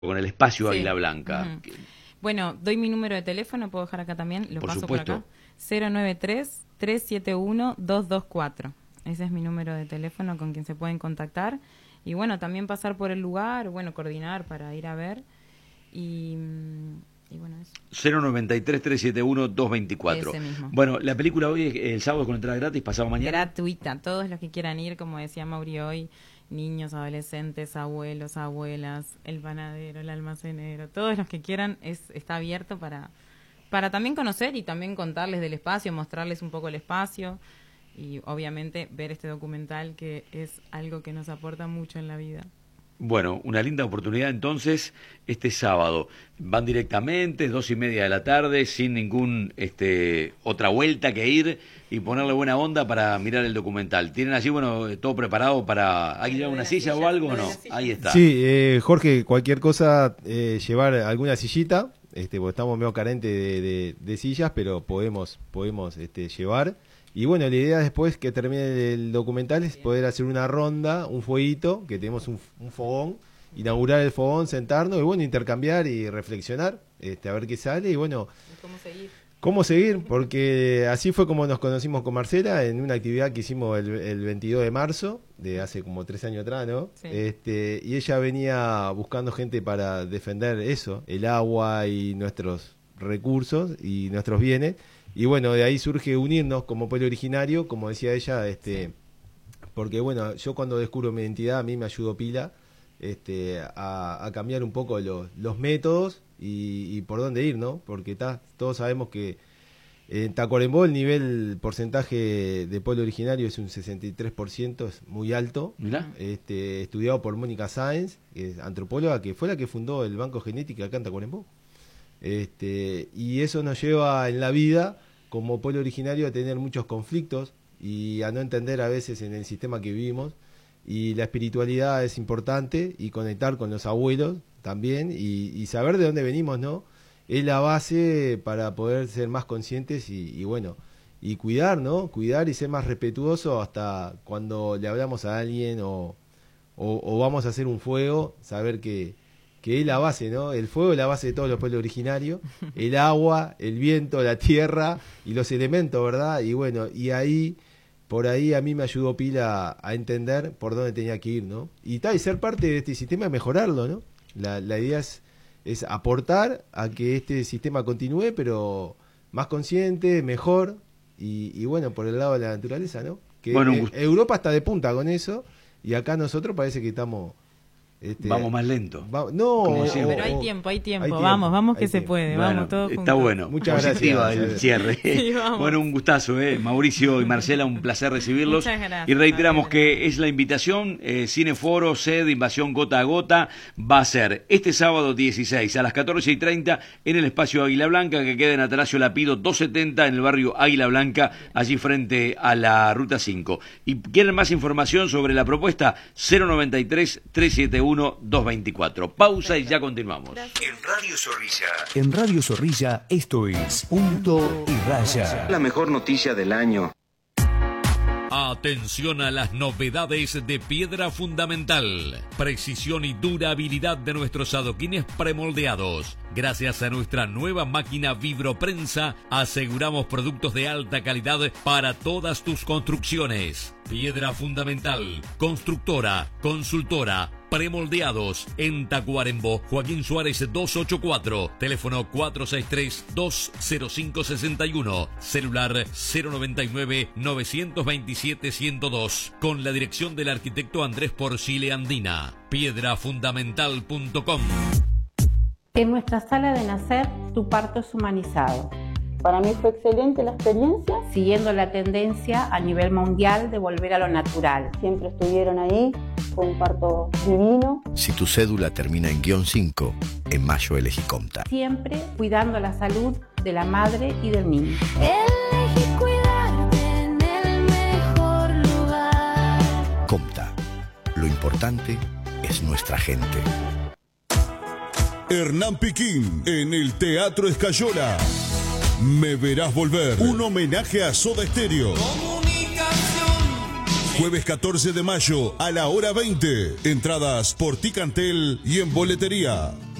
con el espacio Sí. Águila Blanca. Ujú. Bueno, doy mi número de teléfono, puedo dejar acá también, lo Por paso supuesto. por acá. 093-371-224. Ese es mi número de teléfono con quien se pueden contactar. Y bueno, también pasar por el lugar, bueno, coordinar para ir a ver. Y bueno, eso. 093-371-224. Ese mismo. Bueno, la película hoy es el sábado con entrada gratis, pasado mañana. Gratuita. Todos los que quieran ir, como decía Mauri hoy, niños, adolescentes, abuelos, abuelas, el panadero, el almacenero, todos los que quieran, está abierto para también conocer y también contarles del espacio, mostrarles un poco el espacio y obviamente ver este documental que es algo que nos aporta mucho en la vida. Bueno, una linda oportunidad entonces este sábado. Van directamente, 2:30 de la tarde, sin ningún otra vuelta que ir y ponerle buena onda para mirar el documental. ¿Tienen allí, bueno, todo preparado para... ¿Hay una silla o algo o no? Ahí está. Sí, Jorge, cualquier cosa, llevar alguna sillita, porque estamos medio carentes de sillas, pero podemos llevar. Y bueno, la idea después que termine el documental es poder hacer una ronda, un fueguito, que tenemos un fogón, inaugurar el fogón, sentarnos y bueno, intercambiar y reflexionar, a ver qué sale y bueno, ¿cómo seguir? Porque así fue como nos conocimos con Marcela en una actividad que hicimos el 22 de marzo, de hace como 3 años atrás, ¿no? Sí. Y ella venía buscando gente para defender eso, el agua y nuestros recursos y nuestros bienes. Y bueno, de ahí surge unirnos como pueblo originario, como decía ella, porque bueno, yo cuando descubro mi identidad, a mí me ayudó pila a cambiar un poco los métodos y por dónde ir, ¿no? Porque todos sabemos que en Tacuarembó el porcentaje de pueblo originario es un 63%, es muy alto. Mirá. Estudiado por Mónica Sáenz, que es antropóloga, que fue la que fundó el Banco Genética acá en Tacuarembó. Y eso nos lleva en la vida como pueblo originario a tener muchos conflictos y a no entender a veces en el sistema que vivimos, y la espiritualidad es importante y conectar con los abuelos también y saber de dónde venimos, ¿no? Es la base para poder ser más conscientes y bueno, y cuidar, ¿no? Cuidar y ser más respetuoso hasta cuando le hablamos a alguien o vamos a hacer un fuego, saber que es la base, ¿no? El fuego es la base de todos los pueblos originarios, el agua, el viento, la tierra y los elementos, ¿verdad? Y bueno, por ahí a mí me ayudó pila a entender por dónde tenía que ir, ¿no? Y ser parte de este sistema y mejorarlo, ¿no? La idea es aportar a que este sistema continúe, pero más consciente, mejor, y bueno, por el lado de la naturaleza, ¿no? Que bueno, Europa está de punta con eso, y acá nosotros parece que estamos... vamos más lento. Pero hay tiempo, vamos que se puede, bueno, vamos todos juntos. Está bueno, muchas positiva gracias. el cierre. Sí, vamos. Bueno, un gustazo, Mauricio y Marcela, un placer recibirlos. Muchas gracias. Y reiteramos que es la invitación, Cineforo, sede, Invasión Gota a Gota, va a ser este sábado 16 a las 14:30 en el espacio Águila Blanca, que queda en Atanasio Lapido 270 en el barrio Águila Blanca, allí frente a la Ruta 5. Y quieren más información sobre la propuesta, 093-371-224. Pausa y ya continuamos. En Radio Zorrilla, esto es Punto y Raya. La mejor noticia del año. Atención a las novedades de Piedra Fundamental. Precisión y durabilidad de nuestros adoquines premoldeados. Gracias a nuestra nueva máquina Vibroprensa, aseguramos productos de alta calidad para todas tus construcciones. Piedra Fundamental, constructora, consultora, premoldeados en Tacuarembó, Joaquín Suárez 284, teléfono 463-20561, celular 099-927-102, con la dirección del arquitecto Andrés Porcile Andina. Piedrafundamental.com. En nuestra sala de nacer, tu parto es humanizado. Para mí fue excelente la experiencia, siguiendo la tendencia a nivel mundial de volver a lo natural. Siempre estuvieron ahí, fue un parto divino. Si tu cédula termina en -5, en mayo elegí Comta. Siempre cuidando la salud de la madre y del niño. Elegí cuidarte en el mejor lugar. Comta. Lo importante es nuestra gente. Hernán Piquín en el Teatro Escayola. Me verás volver. Un homenaje a Soda Stereo. Comunicación, Jueves 14 de mayo a la hora 20. Entradas por Ticantel y en boletería.